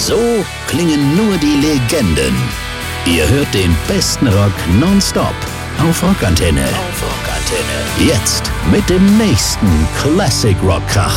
So klingen nur die Legenden. Ihr hört den besten Rock nonstop auf Rockantenne. Jetzt mit dem nächsten Classic Rock Krach.